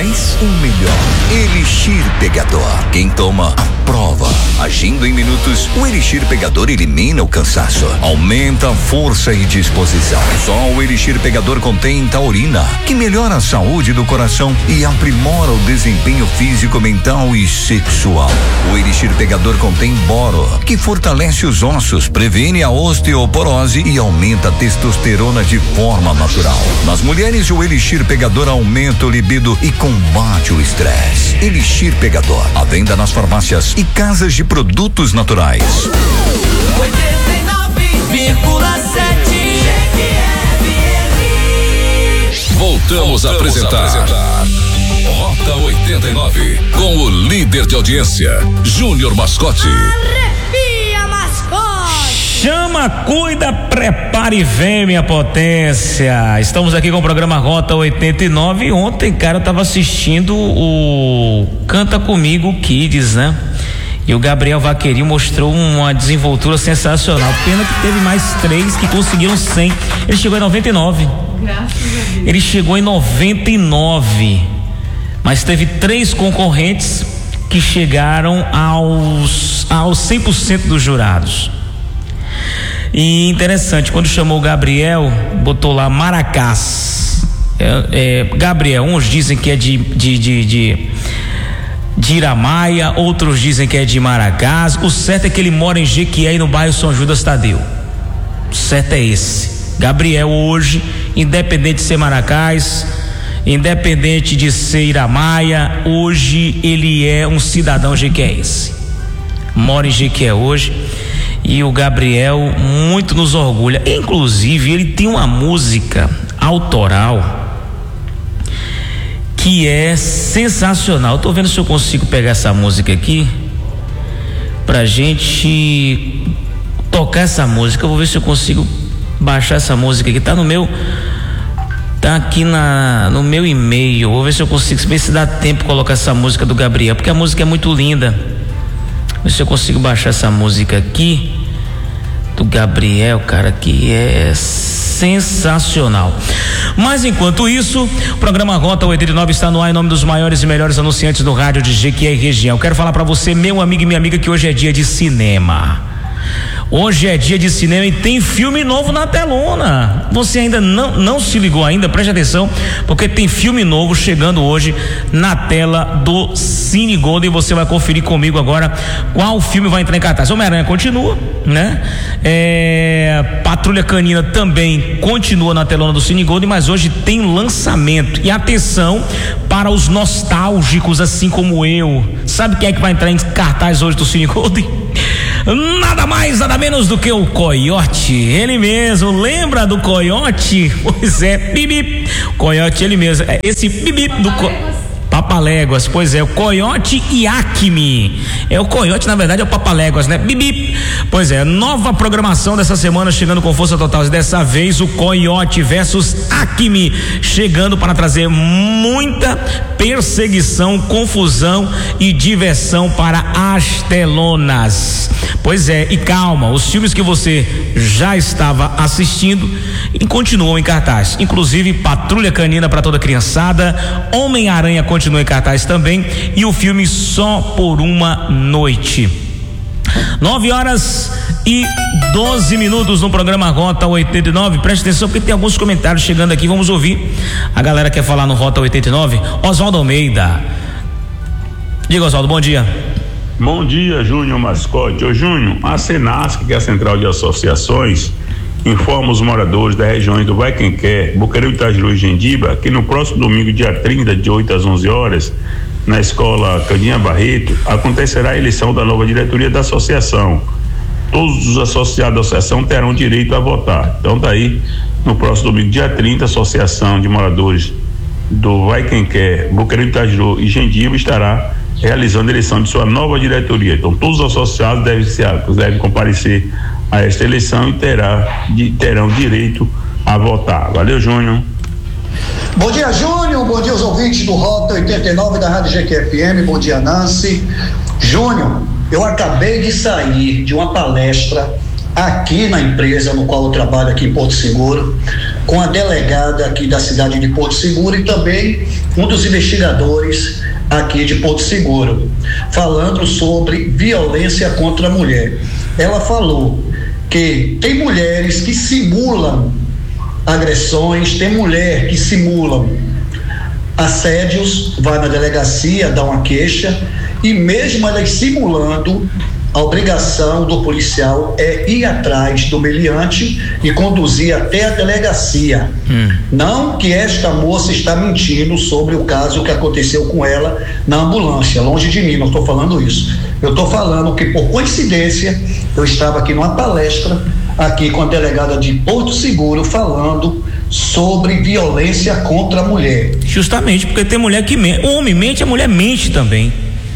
mais, o melhor. Elixir Pegador. Quem toma, aprova. Agindo em minutos, o Elixir Pegador elimina o cansaço, aumenta a força e disposição. Só o Elixir Pegador contém taurina, que melhora a saúde do coração e aprimora o desempenho físico, mental e sexual. O Elixir Pegador contém boro, que fortalece os ossos, previne a osteoporose e aumenta a testosterona de forma natural. Nas mulheres, o Elixir Pegador aumenta o libido e combate o estresse. Elixir Pegador, à venda nas farmácias e casas de produtos naturais. 89,7 Voltamos a apresentar Rota 89 com o líder de audiência, Júnior Mascote. Arrepia, mascote! Chama, cuida, prepare e vem, minha potência. Estamos aqui com o programa Rota 89 e ontem, cara, eu tava assistindo o Canta Comigo Kids, né? E o Gabriel Vaqueirinho mostrou uma desenvoltura sensacional. Pena que teve mais 3 que conseguiram 100. Ele chegou em 99. Graças a Deus. Ele chegou em 99. Mas teve 3 concorrentes que chegaram aos 100% dos jurados. E interessante, quando chamou o Gabriel, botou lá Maracás. Gabriel, uns dizem que é de Iramaia, outros dizem que é de Maracás. O certo é que ele mora em Jequié, no bairro São Judas Tadeu. O certo é esse. Gabriel hoje, independente de ser Maracás, independente de ser Iramaia, hoje ele é um cidadão jequiéense. Mora em Jequié hoje. E o Gabriel muito nos orgulha. Inclusive, ele tem uma música autoral que é sensacional. Tô vendo se eu consigo pegar essa música aqui pra gente tocar essa música. Eu vou ver se eu consigo baixar essa música aqui. Tá aqui no meu e-mail. Vou ver se eu consigo, ver se dá tempo de colocar essa música do Gabriel, porque a música é muito linda. Ver se eu consigo baixar essa música aqui do Gabriel, cara, que é sensacional. Mas enquanto isso, o programa Rota 89 está no ar em nome dos maiores e melhores anunciantes do rádio de Jequié e região. Quero falar pra você, meu amigo e minha amiga, que hoje é dia de cinema. Hoje é dia de cinema e tem filme novo na telona. Você ainda não se ligou ainda? Preste atenção, porque tem filme novo chegando hoje na tela do Cine Golden. Você vai conferir comigo agora qual filme vai entrar em cartaz. Homem-Aranha continua, né? Patrulha Canina também continua na telona do Cine Golden, mas hoje tem lançamento. E atenção para os nostálgicos, assim como eu. Sabe quem é que vai entrar em cartaz hoje do Cine Golden? Nada mais, nada menos do que o Coiote, ele mesmo. Lembra do Coiote? Pois é, Bibi. Coiote, ele mesmo. Esse Bibi do Papaléguas, pois é, o Coiote e Acme. O Coiote, na verdade, é o Papaléguas, né? Bibi. Pois é, nova programação dessa semana chegando com força total. Dessa vez o Coiote versus Acme, chegando para trazer muita perseguição, confusão e diversão para as telonas. Pois é, e calma, os filmes que você já estava assistindo e continuam em cartaz, inclusive Patrulha Canina para toda criançada, Homem-Aranha continua em cartaz também, e o filme Só por uma Noite. 9h12 no programa Rota 89. Preste atenção porque tem alguns comentários chegando aqui, vamos ouvir. A galera quer falar no Rota 89. Oswaldo Almeida. Diga, Oswaldo, bom dia. Bom dia, Júnior Mascote. Ô Júnior, a Senasc, que é a Central de Associações, informa os moradores das regiões do Vai Quem Quer, Boqueirão, Itagiru e Gendiba, que no próximo domingo, dia 30, de 8 às 11 horas, na escola Candinha Barreto, acontecerá a eleição da nova diretoria da associação. Todos os associados da associação terão direito a votar. Então daí, no próximo domingo, dia 30, a Associação de Moradores do Vai Quem Quer, Boqueirão, Itagiru e Gendiba estará realizando a eleição de sua nova diretoria. Então todos os associados devem comparecer a esta eleição e terão direito a votar. Valeu, Júnior. Bom dia, Júnior. Bom dia aos ouvintes do Rota 89 da Rádio GQFM. Bom dia, Nancy. Júnior, eu acabei de sair de uma palestra aqui na empresa no qual eu trabalho aqui em Porto Seguro, com a delegada aqui da cidade de Porto Seguro e também um dos investigadores aqui de Porto Seguro, falando sobre violência contra a mulher. Ela falou que tem mulheres que simulam agressões, tem mulher que simulam assédios, vai na delegacia, dá uma queixa, e mesmo elas simulando, a obrigação do policial é ir atrás do meliante e conduzir até a delegacia. Não que esta moça está mentindo sobre o caso que aconteceu com ela na ambulância, longe de mim, não estou falando isso. Eu estou falando que, por coincidência, eu estava aqui numa palestra aqui com a delegada de Porto Seguro falando sobre violência contra a mulher. Justamente porque tem mulher que mente, o homem mente, a mulher mente também.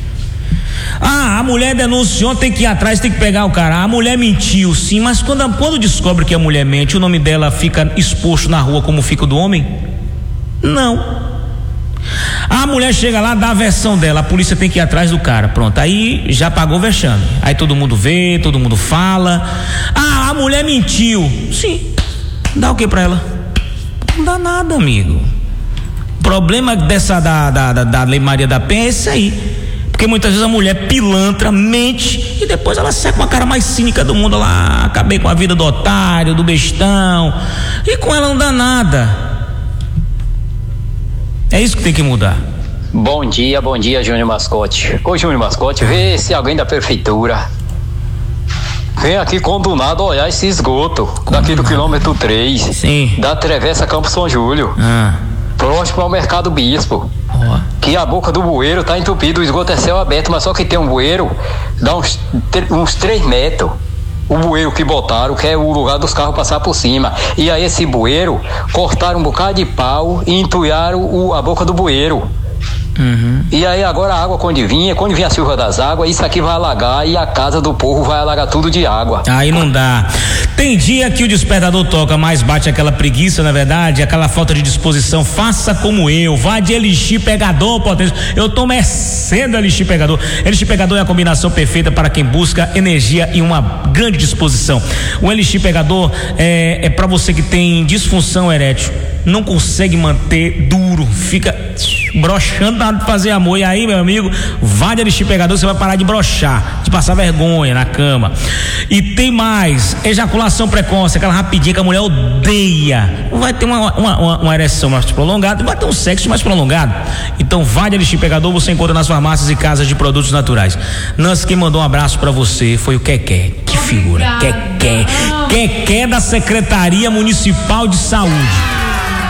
A mulher denunciou, tem que ir atrás, tem que pegar o cara. A mulher mentiu, sim, mas quando descobre que a mulher mente, o nome dela fica exposto na rua como fica o do homem? Não. A mulher chega lá, dá a versão dela, a polícia tem que ir atrás do cara, pronto, aí já pagou o vexame. Aí todo mundo vê, todo mundo fala. A mulher mentiu, sim, dá o que pra ela? Não dá nada, amigo. O problema da Lei Maria da Penha é esse aí. Porque muitas vezes a mulher pilantra, mente, e depois ela sai com a cara mais cínica do mundo. Ela acabei com a vida do otário, do bestão, e com ela não dá nada. É isso que tem que mudar. Bom dia, Júnior Mascote. Ô Júnior Mascote, vê se alguém da prefeitura vem aqui com do nada olhar esse esgoto daqui do quilômetro 3. Sim. Da Travessa Campo São Júlio, próximo ao Mercado Bispo. Que a boca do bueiro tá entupida, o esgoto é céu aberto, mas só que tem um bueiro, dá uns 3 metros. O bueiro que botaram, que é o lugar dos carros passar por cima. E aí esse bueiro, cortaram um bocado de pau e entulharam a boca do bueiro. E aí agora a água quando vinha a chuva das águas, isso aqui vai alagar e a casa do povo vai alagar tudo de água. Aí não dá. Tem dia que o despertador toca, mas bate aquela preguiça, na verdade, aquela falta de disposição. Faça como eu, vá de Elixir Pegador, potência. Eu tô merecendo Elixir Pegador. Elixir Pegador é a combinação perfeita para quem busca energia e uma grande disposição. O Elixir Pegador é para você que tem disfunção erétil, não consegue manter duro, fica broxando na hora de fazer amor. E aí, meu amigo, vá de Elixir Pegador, você vai parar de broxar, de passar vergonha na cama. E tem mais, ejaculação precoce, aquela rapidinha que a mulher odeia. Vai ter uma ereção mais prolongada, vai ter um sexo mais prolongado. Então vá de Elixir Pegador, você encontra nas farmácias e casas de produtos naturais. Nancy, quem mandou um abraço pra você foi o Keké. Que figura, Keké da Secretaria Municipal de Saúde.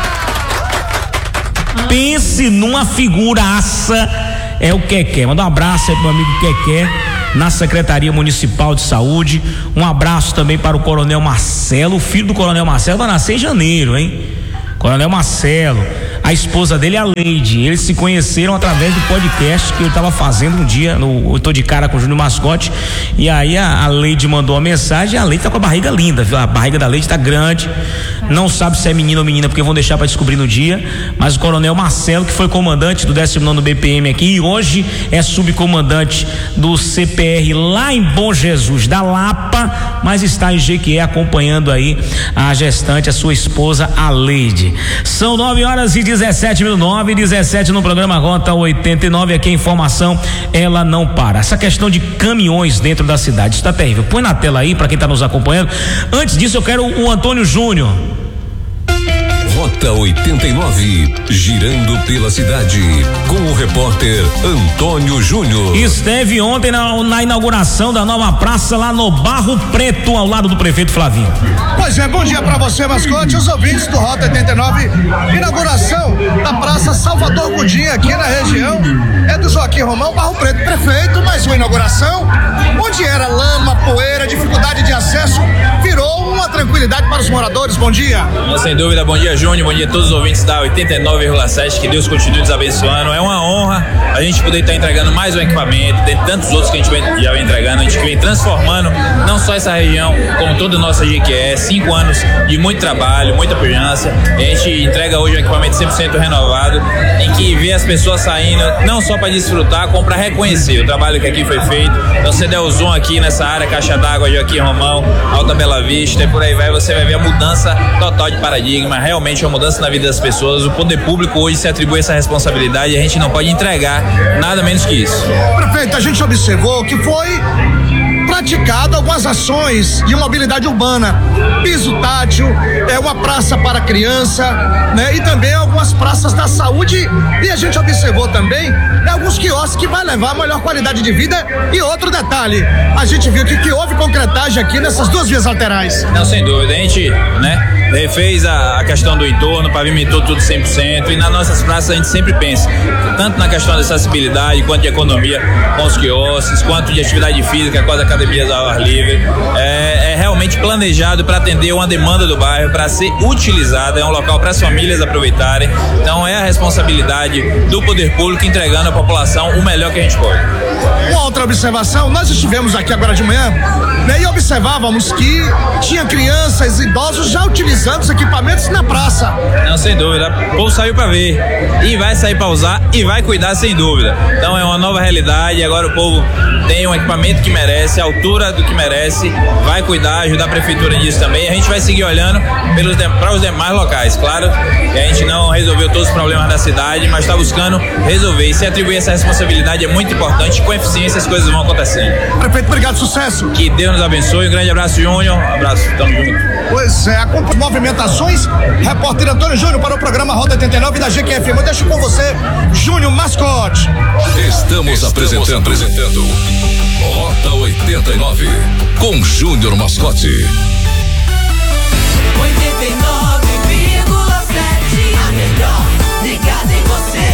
Pense numa figuraça, é o Keké. Manda um abraço aí pro meu amigo Keké, na Secretaria Municipal de Saúde. Um abraço também para o Coronel Marcelo. O filho do Coronel Marcelo vai nascer em janeiro, hein? Coronel Marcelo, a esposa dele é a Leide. Eles se conheceram através do podcast que eu estava fazendo um dia no Eu Tô de Cara com o Júnior Mascote. E aí a Leide mandou uma mensagem. E a Leide tá com a barriga linda, viu? A barriga da Leide tá grande. Não sabe se é menino ou menina, porque vão deixar para descobrir no dia. Mas o Coronel Marcelo, que foi comandante do 19º BPM aqui e hoje é subcomandante do CPR lá em Bom Jesus da Lapa, mas está em Jequié acompanhando aí a gestante, a sua esposa, a Leide. São 9h17, 9h17 no programa Rota 89. Aqui a informação, ela não para. Essa questão de caminhões dentro da cidade está terrível. Põe na tela aí para quem está nos acompanhando. Antes disso, eu quero o Antônio Júnior. Rota 89, girando pela cidade, com o repórter Antônio Júnior. Esteve ontem na inauguração da nova praça lá no Barro Preto, ao lado do prefeito Flavinho. Pois é, bom dia pra você, Mascote, os ouvintes do Rota 89. Inauguração da Praça Salvador Godinho aqui na região é do Joaquim Romão, Barro Preto. Prefeito, mais uma inauguração onde era lama, poeira, dificuldade de acesso, virou uma tranquilidade para os moradores. Bom dia. Sem dúvida, bom dia, Júnior, bom dia a todos os ouvintes da 89,7, que Deus continue nos abençoando. É uma honra a gente poder estar entregando mais um equipamento, dentre tantos outros que a gente já vem entregando, a gente vem transformando não só essa região, como toda a nossa Jequié. 5 anos de muito trabalho, muita pujança. A gente entrega hoje um equipamento 100% renovado, tem que ver as pessoas saindo, não só para desfrutar, como para reconhecer o trabalho que aqui foi feito. Então você der o zoom aqui nessa área, Caixa d'Água, Joaquim Romão, Alta Bela Vista e por aí vai, você vai ver a mudança total de paradigma, realmente uma mudança na vida das pessoas. O poder público hoje se atribui essa responsabilidade e a gente não pode entregar nada menos que isso. Prefeito, a gente observou que foi praticado algumas ações de mobilidade urbana, piso tátil, uma praça para criança, né? E também algumas praças da saúde, e a gente observou também alguns quiosques que vai levar a melhor qualidade de vida. E outro detalhe, a gente viu que houve concretagem aqui nessas duas vias laterais. Não, sem dúvida, a gente, né, refez a questão do entorno, pavimentou tudo 100%, e nas nossas praças a gente sempre pensa, tanto na questão da acessibilidade, quanto de economia com os quiosques, quanto de atividade física com as academias ao ar livre. É realmente planejado para atender uma demanda do bairro, para ser utilizado, é um local para as famílias aproveitarem. Então é a responsabilidade do poder público entregando à população o melhor que a gente pode. Uma outra observação, nós estivemos aqui agora de manhã, né, e observávamos que tinha crianças e idosos já utilizando os equipamentos na praça. Não, sem dúvida, o povo saiu para ver e vai sair para usar e vai cuidar sem dúvida. Então é uma nova realidade, agora o povo tem um equipamento que merece, a altura do que merece, vai cuidar, ajudar a prefeitura nisso também. A gente vai seguir olhando para os demais locais, claro que a gente não resolveu todos os problemas da cidade, mas está buscando resolver, e se atribuir essa responsabilidade é muito importante, com eficiência as coisas vão acontecendo. Prefeito, obrigado, sucesso. Que Deus nos abençoe, um grande abraço, Júnior, abraço, tamo junto. Pois é, com movimentações, repórter Antônio Júnior para o programa Rota 89 da GQFM. Eu deixo com você, Júnior Mascote. Estamos apresentando Rota 89 com Júnior Mascote. 89,7, a melhor ligada em você,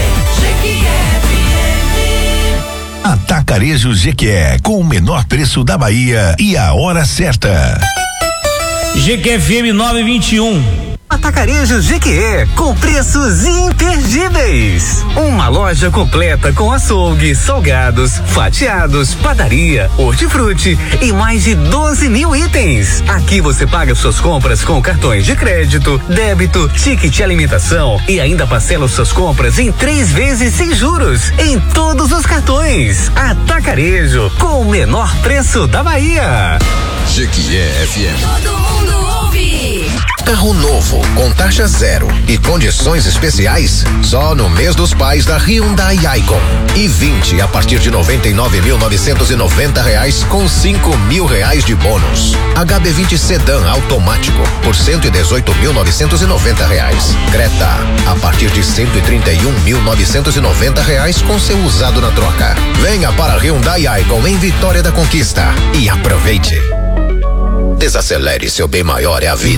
GQFM. Atacarejo Jequié, com o menor preço da Bahia e a hora certa. GQFM 921. Atacarejo Jequié, com preços imperdíveis. Uma loja completa com açougue, salgados, fatiados, padaria, hortifruti e mais de 12 mil itens. Aqui você paga suas compras com cartões de crédito, débito, ticket alimentação e ainda parcela suas compras em 3 vezes sem juros em todos os cartões. Atacarejo, com o menor preço da Bahia. Jequié FM. Todo mundo ouve. Carro novo, com taxa zero e condições especiais, só no mês dos pais da Hyundai Icon. E 20 a partir de R$99.990 com R$5.000 de bônus. HB20 Sedan automático por R$118.990. Creta a partir de R$131.990 com seu usado na troca. Venha para a Hyundai Icon em Vitória da Conquista e aproveite. Desacelere, seu bem maior é a vida.